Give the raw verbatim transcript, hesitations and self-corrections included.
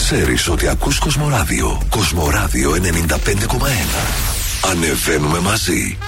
ξέρεις ότι ακούς Κοσμοράδιο. Κοσμοράδιο ενενήντα πέντε κόμμα ένα. Ανεβαίνουμε μαζί.